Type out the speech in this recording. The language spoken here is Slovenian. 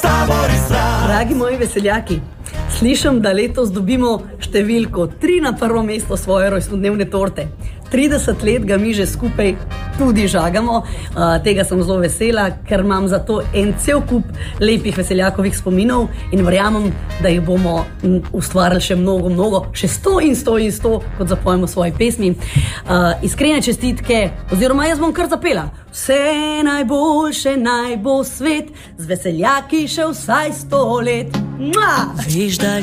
Dragi moji veseljaki, slišim, da letos dobimo številko 3 na prvo mesto svoje rojstnodnevne torte. 30 let ga mi že skupaj tudi žagamo, tega sem zelo vesela, ker imam za to en cel kup lepih veseljakovih spominov in verjamem, da jih bomo ustvarili še mnogo, še 100 in 100 in 100, kot zapojemo v svoji pesmi. Iskrene čestitke, oziroma jaz bom kar zapela. Vse najboljše naj bo svet, z veseljaki še vsaj 100 let. Mua! Veš, da